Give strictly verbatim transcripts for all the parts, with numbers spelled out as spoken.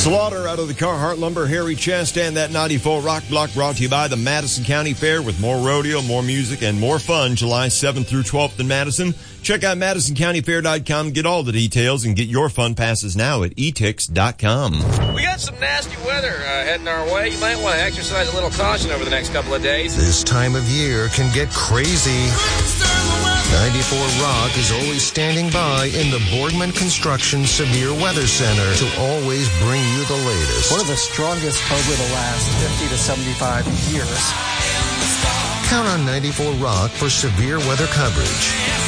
Slaughter out of the Carhartt Lumber, Hairy Chest, and that ninety-four Rock Block brought to you by the Madison County Fair with more rodeo, more music, and more fun July seventh through twelfth in Madison. Check out madison county fair dot com, get all the details, and get your fun passes now at e tix dot com. We got some nasty weather uh, heading our way. You might want to exercise a little caution over the next couple of days. This time of year can get crazy. ninety-four Rock is always standing by in the Boardman Construction Severe Weather Center to always bring you the latest. One of the strongest over the last fifty to seventy-five years. Count on ninety-four Rock for severe weather coverage.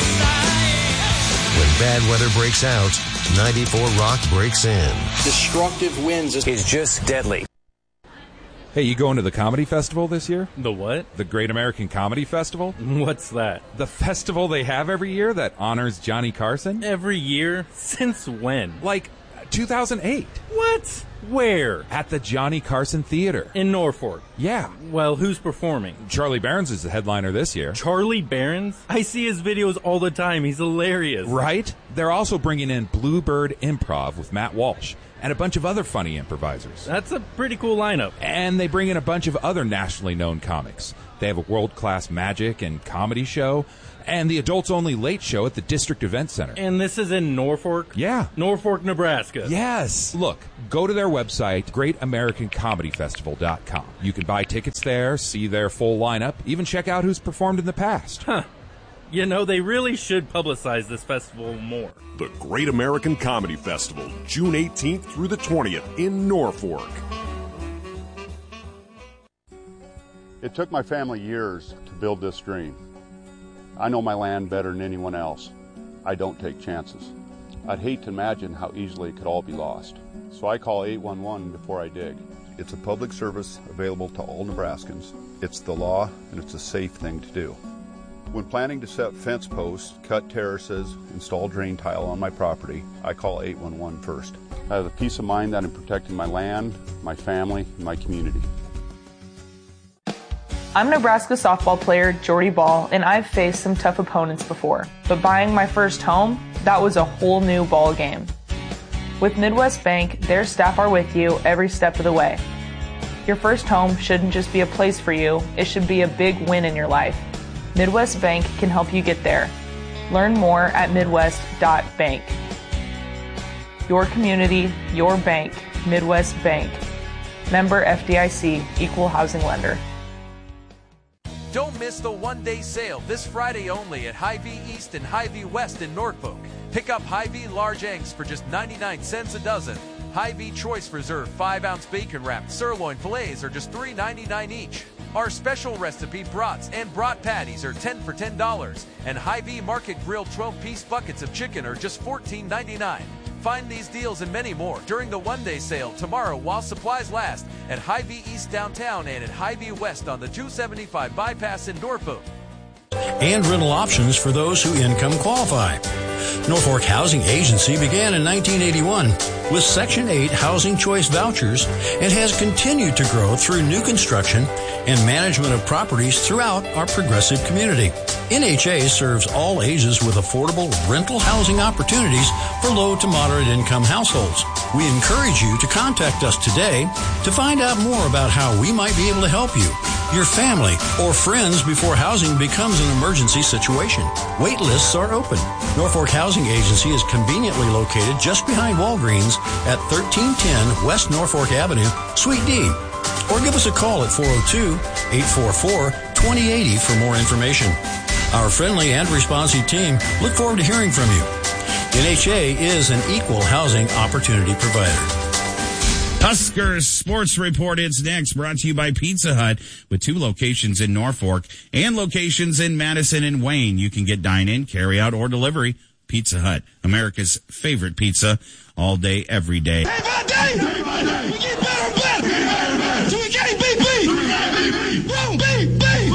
When bad weather breaks out, ninety-four Rock breaks in. Destructive winds is just deadly. Hey, you going to the comedy festival this year? The what? The Great American Comedy Festival? What's that? The festival they have every year that honors Johnny Carson? Every year? Since when? Like two thousand eight. What? Where? At the Johnny Carson Theater. In Norfolk? Yeah. Well, who's performing? Charlie Barons is the headliner this year. Charlie Barons? I see his videos all the time. He's hilarious. Right? They're also bringing in Bluebird Improv with Matt Walsh and a bunch of other funny improvisers. That's a pretty cool lineup. And they bring in a bunch of other nationally known comics. They have a world-class magic and comedy show, and the adults-only late show at the District Event Center. And this is in Norfolk? Yeah. Norfolk, Nebraska. Yes. Look, go to their website, great american comedy festival dot com. You can buy tickets there, see their full lineup, even check out who's performed in the past. Huh. You know, they really should publicize this festival more. The Great American Comedy Festival, June eighteenth through the twentieth in Norfolk. It took my family years to build this dream. I know my land better than anyone else. I don't take chances. I'd hate to imagine how easily it could all be lost. So I call eight one one before I dig. It's a public service available to all Nebraskans. It's the law, and it's a safe thing to do. When planning to set fence posts, cut terraces, install drain tile on my property, I call eight one one first. I have the peace of mind that I'm protecting my land, my family, and my community. I'm Nebraska softball player Jordy Ball, and I've faced some tough opponents before. But buying my first home, that was a whole new ball game. With Midwest Bank, their staff are with you every step of the way. Your first home shouldn't just be a place for you, it should be a big win in your life. Midwest Bank can help you get there. Learn more at midwest dot bank. Your community, your bank, Midwest Bank. Member F D I C, Equal Housing Lender. Don't miss the one-day sale this Friday only at Hy-Vee East and Hy-Vee West in Norfolk. Pick up Hy-Vee large eggs for just ninety-nine cents a dozen. Hy-Vee Choice Reserve five ounce bacon wrapped sirloin fillets are just three ninety-nine each. Our special recipe brats and brat patties are ten for ten dollars. And Hy-Vee Market Grill twelve piece buckets of chicken are just fourteen ninety-nine. Find these deals and many more during the one-day sale tomorrow while supplies last at Hy-Vee East downtown and at Hy-Vee West on the two seventy-five bypass in Norfolk. And rental options for those who income qualify. Norfolk Housing Agency began in nineteen eighty-one with Section eight housing choice vouchers and has continued to grow through new construction and management of properties throughout our progressive community. N H A serves all ages with affordable rental housing opportunities for low to moderate income households. We encourage you to contact us today to find out more about how we might be able to help you, your family, or friends before housing becomes an emergency situation. Wait lists are open. Norfolk Housing Agency is conveniently located just behind Walgreens at thirteen ten West Norfolk Avenue, Suite D. Or give us a call at four oh two, eight four four, two oh eight oh for more information. Our friendly and responsive team look forward to hearing from you. N H A is an equal housing opportunity provider. Huskers Sports Report, it's next, brought to you by Pizza Hut with two locations in Norfolk and locations in Madison and Wayne. You can get dine-in, carry-out, or delivery. Pizza Hut, America's favorite pizza, all day, every day. Day by day, day by day, we get better and better. Day by day. So we can't beat beat. We can't beat beat. Wrong beat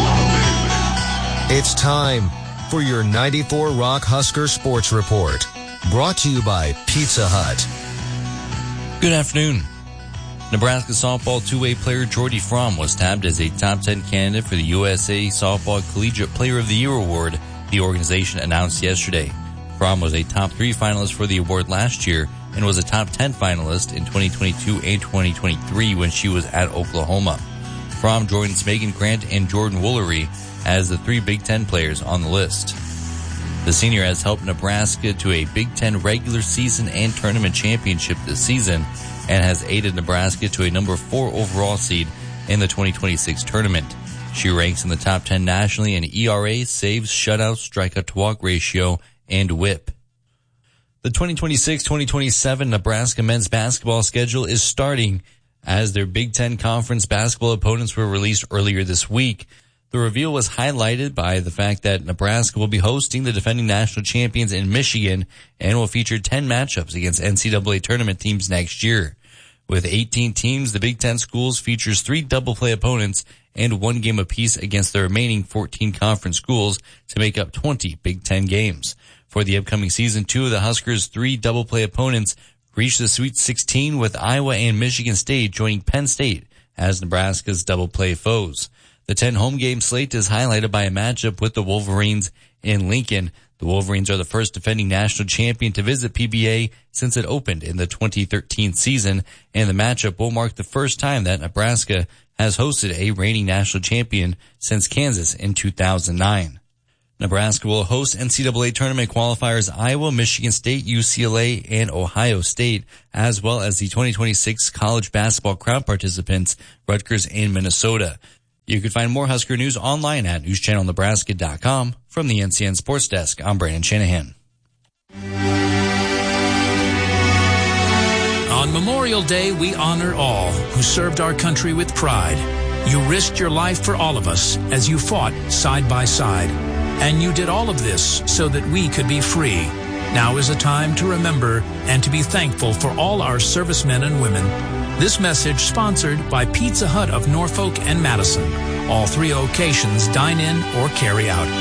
beat. It's time for your ninety-four Rock Husker Sports Report, brought to you by Pizza Hut. Good afternoon. Nebraska softball two-way player Jordy Fromm was tabbed as a top ten candidate for the U S A Softball Collegiate Player of the Year award, the organization announced yesterday. Fromm was a top three finalist for the award last year and was a top ten finalist in twenty twenty-two and twenty twenty-three when she was at Oklahoma. Fromm joins Megan Grant and Jordan Woolery as the three Big Ten players on the list. The senior has helped Nebraska to a Big Ten regular season and tournament championship this season and has aided Nebraska to a number four overall seed in the twenty twenty-six tournament. She ranks in the top ten nationally in E R A, saves, shutouts, strikeout-to-walk ratio, and whip. The twenty twenty-six twenty twenty-seven Nebraska men's basketball schedule is starting as their Big Ten Conference basketball opponents were released earlier this week. The reveal was highlighted by the fact that Nebraska will be hosting the defending national champions in Michigan and will feature ten matchups against N C double A tournament teams next year. With eighteen teams, the Big Ten schools features three double-play opponents and one game apiece against the remaining fourteen conference schools to make up twenty Big Ten games. For the upcoming season, two of the Huskers' three double-play opponents reached the Sweet sixteen, with Iowa and Michigan State joining Penn State as Nebraska's double-play foes. The ten home game slate is highlighted by a matchup with the Wolverines in Lincoln. The Wolverines are the first defending national champion to visit P B A since it opened in the twenty thirteen season, and the matchup will mark the first time that Nebraska has hosted a reigning national champion since Kansas in two thousand nine. Nebraska will host N C double A tournament qualifiers Iowa, Michigan State, U C L A, and Ohio State, as well as the twenty twenty-six college basketball crown participants, Rutgers and Minnesota. You can find more Husker news online at news channel nebraska dot com. From the N C N Sports Desk, I'm Brandon Shanahan. On Memorial Day, we honor all who served our country with pride. You risked your life for all of us as you fought side by side. And you did all of this so that we could be free. Now is a time to remember and to be thankful for all our servicemen and women. This message sponsored by Pizza Hut of Norfolk and Madison. All three locations dine in or carry out.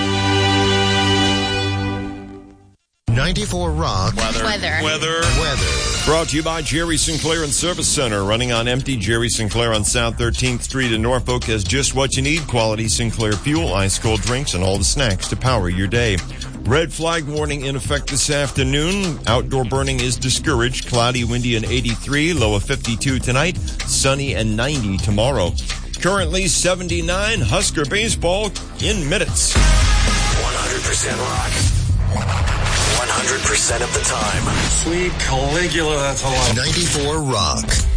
ninety-four Rock. Weather. Weather. Weather. Weather. Brought to you by Jerry Sinclair and Service Center. Running on empty, Jerry Sinclair on South thirteenth Street in Norfolk has just what you need. Quality Sinclair fuel, ice-cold drinks, and all the snacks to power your day. Red flag warning in effect this afternoon. Outdoor burning is discouraged. Cloudy, windy, and eighty-three. Low of fifty-two tonight. Sunny and ninety tomorrow. Currently seventy-nine. Husker baseball in minutes. one hundred percent rock. one hundred percent of the time. Sweet Caligula, that's a lot. ninety-four Rock.